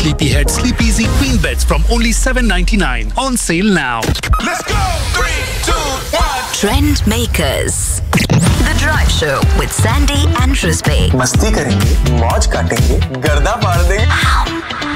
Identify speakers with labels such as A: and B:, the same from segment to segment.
A: Sleepyhead Sleep Easy Queen Beds from only $7.99. On sale now.
B: Let's go! 3, 2, 1.
C: Trend Makers. The Drive Show with Sandy and Rizbe.
D: मस्ती करेंगे, मौज काटेंगे, गर्दा फाड़ देंगे.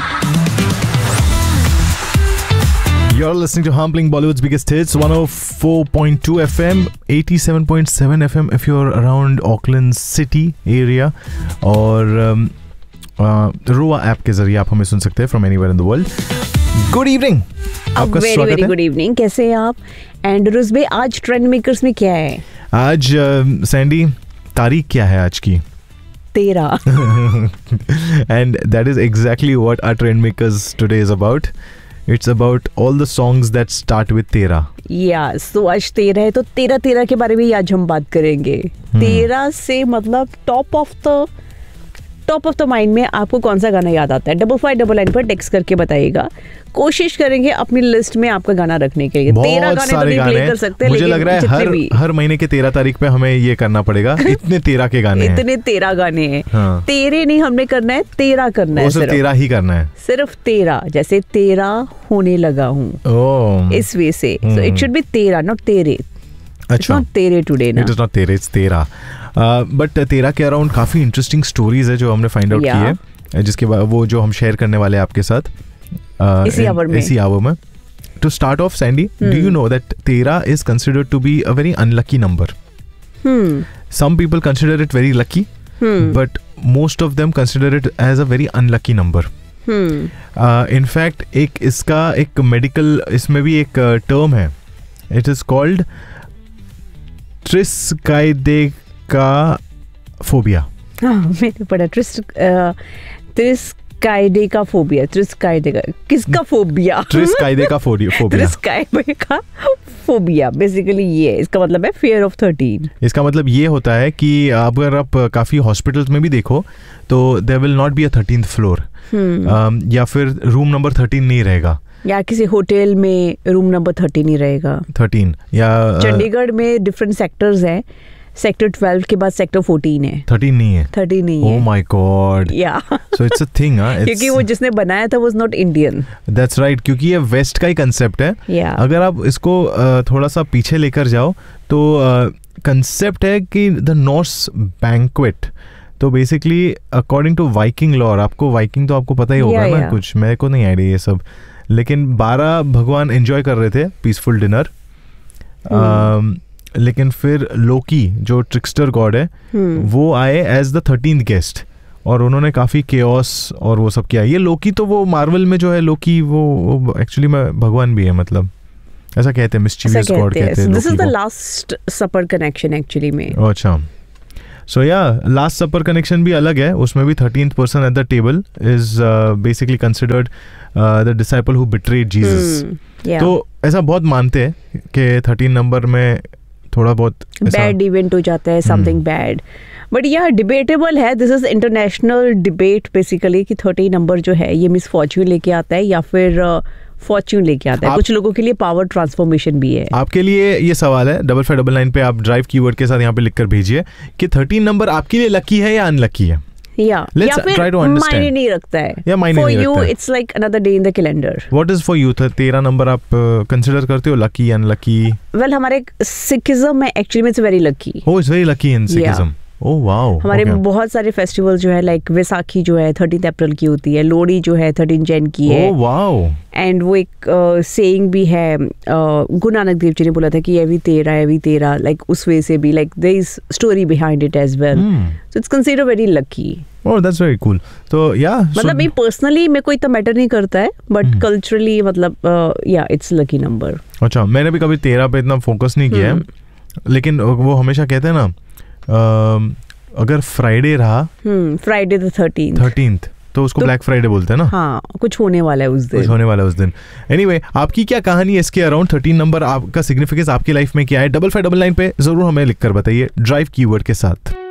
E: You're listening to Humbling Bollywood's biggest hits, 104.2 FM, 87.7 FM if you're around Auckland City area, और Roa app के जरिए आप हमें सुन सकते हैं from anywhere in the world. Good evening. आपका स्वागत है.
F: Very good evening. कैसे हैं आप? And रुज़बे आज ट्रेंड मेकर्स में क्या है?
E: आज सैंडी तारीख क्या है आज की?
F: 13.
E: And that is exactly what our trend makers today is about. It's about all the songs that start with 13.
F: Yeah, so आज 13 है तो 13 के बारे में आज हम बात करेंगे. 13 से मतलब टॉप ऑफ द माइंड में आपको कौन सा गाना याद आता है? 5599 पर टेक्स्ट करके बताइएगा. कोशिश करेंगे अपनी लिस्ट में आपका गाना रखने के लिए. 13 गाने तो नहीं प्ले कर सकते.
E: मुझे लग रहा है हर महीने के 13 तारीख पे हमें ये करना पड़ेगा. इतने 13 के गाने हैं. इतने
F: 13 गाने हैं. तेरे नहीं हमने करना है, 13 करना है.
E: सिर्फ 13 ही करना है.
F: सिर्फ 13. जैसे 13 होने लगा हूँ, इस वे से. So it should be 13, not तेरे. It's not तेरे today ना.
E: It is not तेरे, it's 13. बट 13 के अराउंड काफी इंटरेस्टिंग स्टोरीज है जो हमने फाइंड आउट की है, जिसके बाद वो जो हम शेयर करने वाले हैं आपके साथ इसी आवर में. To start of Sandy, do you know that 13 is considered to be a very unlucky number. Some people consider it very lucky, but most of them consider it as a very unlucky number. In fact इसका एक medical इसमें भी एक term है. It is called ट्रिस्काइडेका phobia.
F: मैंने पढ़ा ट्रिस्काइडेका phobia. किसका phobia?
E: ट्रिस्काइडेका phobia.
F: ट्रिस्काइडेका phobia basically ये इसका मतलब है फियर ऑफ 13.
E: इसका मतलब ये होता है कि अगर आप काफी हॉस्पिटल्स में भी देखो तो there will not be a 13th floor, या फिर रूम नंबर 13 नहीं रहेगा,
F: या किसी होटल में रूम नंबर 13 नहीं रहेगा.
E: 13 या
F: चंडीगढ़ में डिफरेंट सेक्टर्स हैं. सेक्टर 12 के बाद सेक्टर 14 है.
E: 13 नहीं है.
F: 13 नहीं है.
E: Oh my God.
F: Yeah.
E: So it's a thing, huh?
F: क्योंकि वो जिसने बनाया था was not Indian.
E: That's right. क्योंकि ये वेस्ट का ही कंसेप्ट है.
F: Yeah.
E: अगर आप इसको थोड़ा सा पीछे लेकर जाओ तो कंसेप्ट है कि द नॉर्स बैंक्वेट. तो बेसिकली अकॉर्डिंग टू वाइकिंग लॉर, आपको वाइकिंग तो आपको पता ही होगा ना. कुछ मेरे को नहीं आइडिया ये सब, लेकिन 12 भगवान एंजॉय कर रहे थे पीसफुल डिनर. लेकिन फिर लोकी जो ट्रिक्स्टर गॉड है वो आए एज द 13th गेस्ट, और उन्होंने काफी केओस और वो सब किया. ये लोकी तो वो मार्वल में जो है लोकी वो एक्चुअली में भगवान भी है, मतलब ऐसा कहते हैं, मिस्चीवियस गॉड कहते हैं.
F: This is the last super connection actually में.
E: अच्छा. सो या लास्ट सपर कनेक्शन भी अलग है. उसमें भी 13th person at the table is basically considered the disciple who betrayed Jesus. तो ऐसा बहुत मानते हैं कि 13 नंबर में थोड़ा बहुत
F: बैड इवेंट हो जाता है, समथिंग बैड. बट यह डिबेटेबल है. This is international debate basically कि 13 नंबर जो है ये मिसफॉर्च्यून लेके आता है या फिर फॉर्च्यून लेके आता है. कुछ लोगों के लिए पावर ट्रांसफॉर्मेशन भी है.
E: आपके लिए ये सवाल है 5599 पे आप ड्राइव कीवर्ड के साथ यहाँ पे लिखकर भेजिए कि 13 नंबर आपके लिए लकी है या अनलकी है.
F: या फिर मायने नहीं रखता है. For you it's like another day in the calendar.
E: What is for you? 13 number आप कंसिडर करते हो लकी अनलकी?
F: Well, हमारे सिखिज्म में actually it's very lucky.
E: Oh, it's very lucky in Sikhism. Oh wow.
F: हमारे बहुत सारे festival जो है लाइक वैसाखी जो है 13 अप्रैल की होती है. लोहड़ी जो है 13 जैन की है.
E: Oh wow. एंड
F: वो एक सेइंग भी है, गुरु नानक देव जी ने बोला था कि एवरी 13 लाइक उस वे से भी like there is story behind it as well. So it's considered very lucky.
E: Oh that's very cool. तो या
F: मतलब मैं पर्सनली मेरे को इतना मैटर नहीं करता है, बट कल्चरली मतलब या इट्स लकी नंबर.
E: अच्छा, मैंने भी कभी 13 पे इतना फोकस नहीं किया है, लेकिन वो हमेशा कहते हैं ना अगर फ्राइडे रहा,
F: फ्राइडे द 13th
E: तो उसको ब्लैक फ्राइडे बोलते हैं ना.
F: हाँ, कुछ होने वाला है उस दिन. एनीवे,
E: आपकी क्या कहानी है इसके अराउंड 13 नंबर, आपका सिग्निफिकेंस आपकी लाइफ में क्या है? 5599 पे जरूर हमें लिखकर बताइए ड्राइव कीवर्ड के साथ.